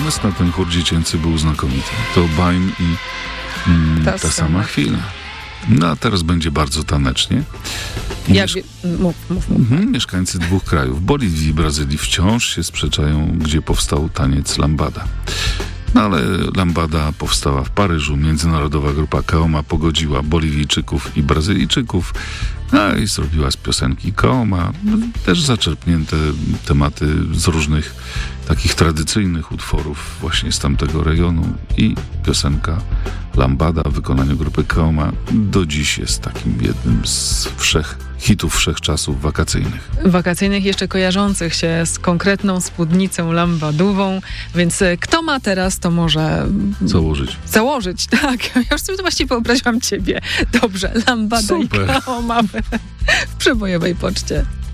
pomysł na ten chór dziecięcy był znakomity. To Baim i ta sama chwila. No a teraz będzie bardzo tanecznie. Mów. Mieszkańcy dwóch krajów, Boliwii i Brazylii, wciąż się sprzeczają, gdzie powstał taniec lambada. No ale lambada powstała w Paryżu. Międzynarodowa grupa Kaoma pogodziła Boliwijczyków i Brazylijczyków, i zrobiła z piosenki Kaoma też zaczerpnięte tematy z różnych takich tradycyjnych utworów właśnie z tamtego rejonu, i piosenka lambada w wykonaniu grupy Kaoma do dziś jest takim jednym z hitów wszechczasów wakacyjnych. Wakacyjnych, jeszcze kojarzących się z konkretną spódnicą lambadową, więc kto ma teraz, to może założyć, tak. Ja już sobie to właściwie wyobraziłam ciebie. Dobrze, lambada i Kaoma w przebojowej poczcie.